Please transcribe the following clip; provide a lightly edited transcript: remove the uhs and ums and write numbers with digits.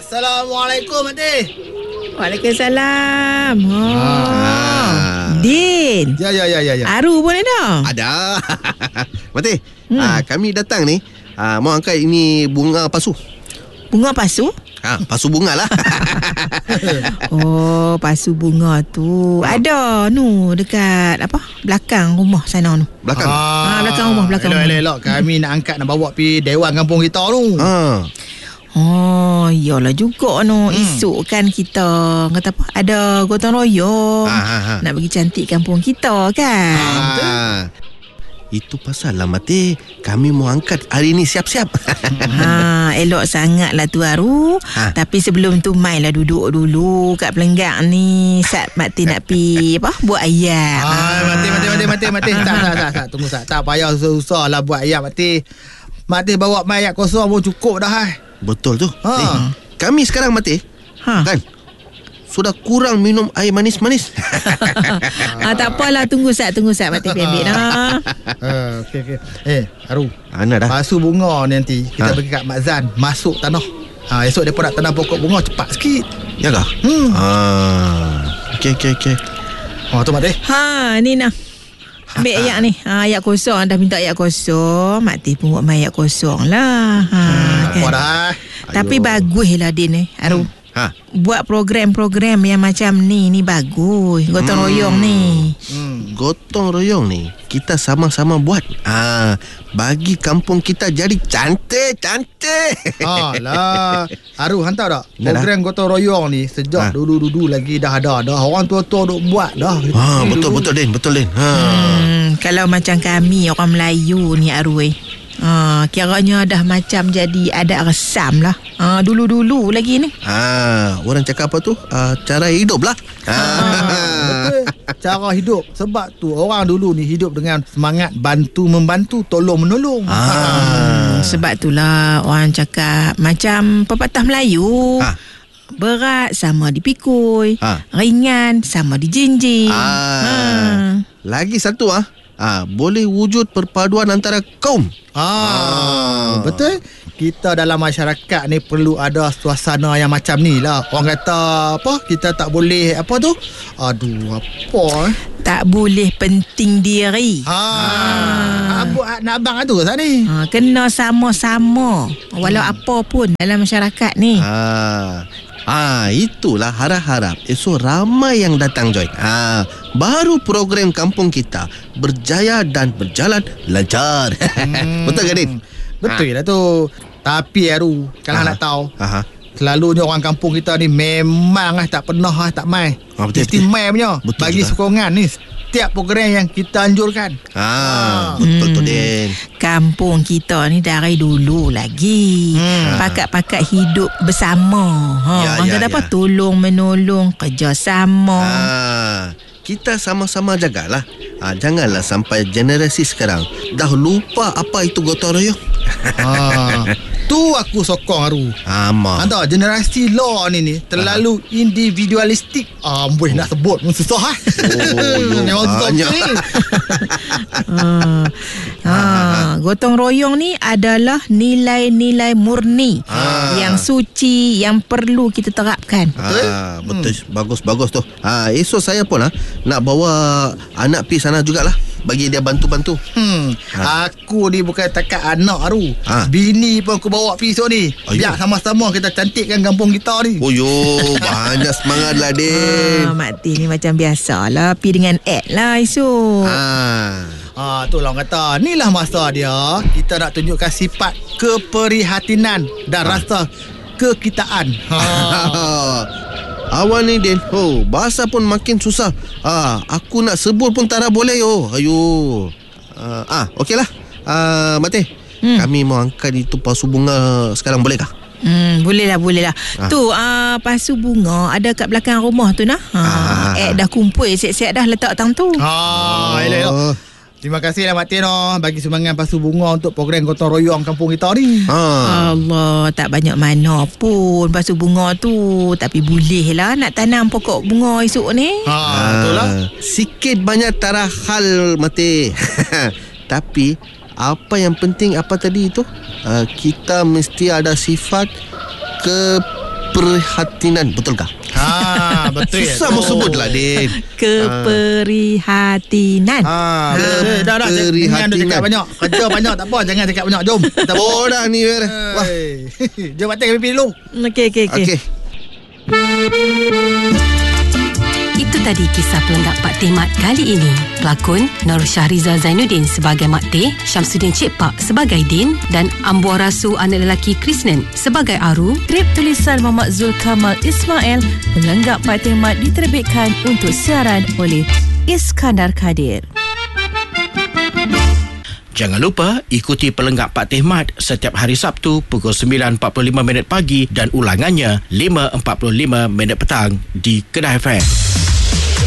Assalamualaikum, Mati. Waalaikumsalam. Din. Ya. Aru pun ada? Ada. Mati, kami datang ni mau angkat ini bunga pasu. Bunga pasu? Pasu bunga lah. Oh, pasu bunga tu ada dekat belakang rumah sana tu. Belakang? Belakang rumah. Elok. Kami nak angkat, nak bawa pergi dewan kampung kita tu. Oh, iyalah juga esok kan kita kata apa, ada gotong royong nak bagi cantik kampung kita kan. Itu pasal lah Mati, kami mau angkat hari ni siap-siap. Elok sangat lah tu Aru. Tapi sebelum tu mainlah duduk dulu kat pelenggak ni. Sat Mati nak pi buat ayam. Mati. Tak. Tunggu Sat. Tak payah susah lah buat ayam, Mati. Mati bawa mai ayam kosong pun cukup dah. Betul tu. Kami sekarang Mati kan sudah kurang minum air manis-manis. Tak apalah, tunggu Sat Mati ambil dah. Okey. Aru. Ana dah. Pasu bunga ni nanti kita pergi kat Mak Zan, masuk tanah. Esok dia nak tanam pokok bunga cepat sikit. Ya kah? Okey. Tu Mati. Ni nah. Ambil ayak ni. Ayak kosong. Dah minta ayak kosong. Mak Teh pun buat main ayak kosong lah. Apa dah? Tapi bagus lah Din Aru. Buat program-program yang macam ni bagus. Gotong royong ni. Gotong royong ni kita sama-sama buat. Bagi kampung kita jadi cantik. Alah, Aru hantar tak? Program gotong royong ni sejak dulu lagi dah ada. Orang tua-tua duk buat dah. Betul Din. Kalau macam kami orang Melayu ni Aru kiranya dah macam jadi adat resam lah. Dulu-dulu lagi ni. Orang cakap apa tu? Cara hidup lah. Betul. Cara hidup. Sebab tu orang dulu ni hidup dengan semangat bantu-membantu, tolong-menolong. Sebab itulah orang cakap macam pepatah Melayu. Berat sama dipikul, ringan sama dijinjing. Lagi satu boleh wujud perpaduan antara kaum. Betul. Kita dalam masyarakat ni perlu ada suasana yang macam ni lah. Orang kata kita tak boleh tak boleh penting diri. Nak abang tu Ustaz ni. Kena sama-sama walau apa pun dalam masyarakat ni. Itulah harap-harap esok ramai yang datang join. Baru program kampung kita berjaya dan berjalan lancar. Betul ke Din? Betul lah tu. Tapi Aru, kalau nak tahu, selalunya orang kampung kita ni memang tak pernah tak mai. Mesti mai punya. Bagi sokongan ni setiap program yang kita anjurkan. Betul tu Din. Kampung kita ni dari dulu lagi pakat-pakat hidup bersama. Orang kata apa? Tolong menolong, kerjasama. Kita sama-sama jagalah. Janganlah sampai generasi sekarang dah lupa apa itu gotong royong. Tu aku sokong Aru. Anda generasi law ni terlalu individualistik. Boleh nak sebut pun susah. Gotong royong ni adalah nilai-nilai murni yang suci, yang perlu kita terapkan. Betul. Bagus tu. Esok saya pun nak bawa anak pergi sana jugalah, bagi dia bantu-bantu. Aku ni bukan takat anak Aru. Bini pun aku bawa pergi esok ni. Biar sama-sama kita cantikkan kampung kita ni. Banyak semangat lah Din. Mak Teh ni macam biasalah, pergi dengan ad lah esok. Tu lah orang kata, inilah masa dia kita nak tunjukkan sifat keprihatinan dan rasa kekitaan. Awal ni Din, bahasa pun makin susah. Aku nak sebut pun tak boleh. Okeylah. Mati, kami mau angkat itu pasu bunga sekarang, bolehkah? Boleh lah. Tu pasu bunga ada kat belakang rumah tu nah. Dah kumpul siap-siap dah letak tang tu. Elok. Terima kasihlah Mak Teh bagi sumbangan pasu bunga untuk program gotong royong kampung kita ni. Allah, tak banyak mana pun pasu bunga tu, tapi boleh lah nak tanam pokok bunga esok ni. Betul lah. Sikit banyak tarah hal Mati. Tapi apa yang penting apa tadi itu? Kita mesti ada sifat keprihatinan. Betulkah? Betul. Susah mau sebutlah, Din. Keprihatinan. Dah. Jangan cakap banyak. Kerja banyak tak apa. Jangan cakap banyak. Jom. Dah ni. Wah. Jom batik pipi dulu. Okey. Itu tadi kisah Pelenggak Pak Teh Mat kali ini. Pelakon Nur Syahriza Zainuddin sebagai Mak Teh, Syamsuddin Cik Pak sebagai Din dan Ambuah Rasu anak lelaki Krisnen sebagai Aru. Skrip tulisan Muhammad Zulkamal Ismail. Pelenggak Pak Teh Mat diterbitkan untuk siaran oleh Iskandar Kadir. Jangan lupa ikuti Pelenggak Pak Teh Mat setiap hari Sabtu pukul 9.45 pagi dan ulangannya 5.45 petang di Kedah FM.